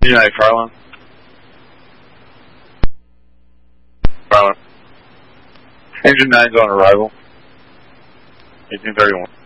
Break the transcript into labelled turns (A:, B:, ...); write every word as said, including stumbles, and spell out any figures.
A: United Carlin. Carlin. Engine nine's on arrival. eighteen thirty-one.